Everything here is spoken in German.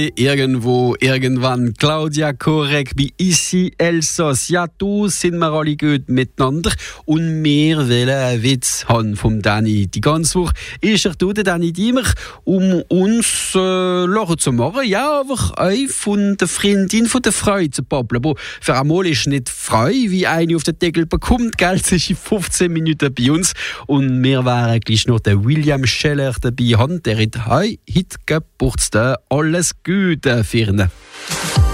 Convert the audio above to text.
Irgendwo, irgendwann, Claudia Korek bei Ici Elsass. Ja, du sind wir alle gut miteinander und wir wollen einen Witz haben vom Danny. Die ganze Woche ist der Danny Diemer, um uns lachen zu machen. Ja, aber auch von der Freundin von der Frau zu babbeln. Aber für einmal ist nicht frei, wie eine auf den Deckel bekommt. Geld ist in 15 Minuten bei uns. Und wir wären gleich noch der William Scheller dabei haben. Der hat heute Geburtstag. Alles Gute für ihn.